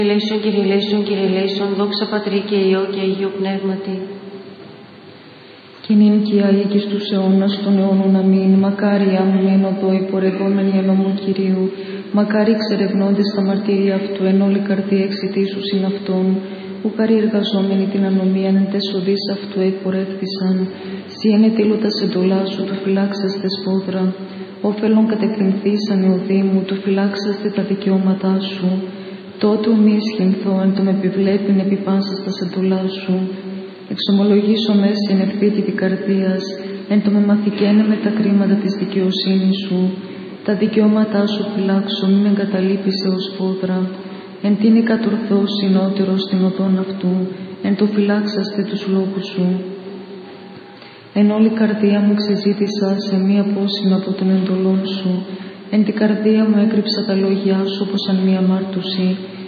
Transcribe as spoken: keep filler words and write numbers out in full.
Ελέησον, Κύριε ελέησον, Κύριε ελέησον, δόξα Πατρί και Υιό και Αγίου Πνεύματι. Κι νυν και αεί και στους αιώνας των αιώνων αμήν. Μακάρι άμουν εν οδό υπορευόμενοι εν νόμου Κυρίου. Μακάρι εξερευνώντες τα μαρτύρια αυτού εν όλη καρδία εξητήσους ειν αυτόν. Ουκαρί εργαζόμενοι την ανομίαν εν τες οδείς αυτού εκπορεύθησαν. Σύ εν ετήλωτας εντολά σου του φυλάξαστε σπόδρα. Όφελον κατευθυνθήσαν οι οδοί μου του φυλάξαστε τα δικαιώματά σου. Τότε μη ισχυνθώ εν το με επιβλέπειν επί πάσας τας εντολάς σου. Εξομολογήσω μέση εν ευθύτητη καρδίας, εν το με μαθηκένε με τα κρίματα της δικαιοσύνης σου. Τα δικαιώματά σου φυλάξω, μη με εγκαταλείπεις έως πόδρα. Εν τίνη κατορθώ συνότερο στην οδόν αυτού, εν το φυλάξαστε τους λόγους σου. Εν όλη καρδία μου ξεζήτησα σε μία πόσημα από τον εντολών σου. Εν την καρδία μου έκρυψα τα λόγια σου όπως αν μία μάρτουση.